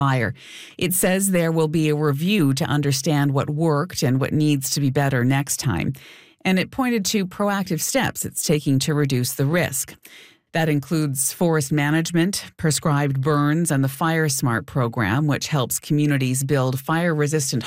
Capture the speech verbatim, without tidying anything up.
fire. It says there will be a review to understand what worked and what needs to be better next time. And it pointed to proactive steps it's taking to reduce the risk. That includes forest management, prescribed burns, and the Fire Smart program, which helps communities build fire-resistant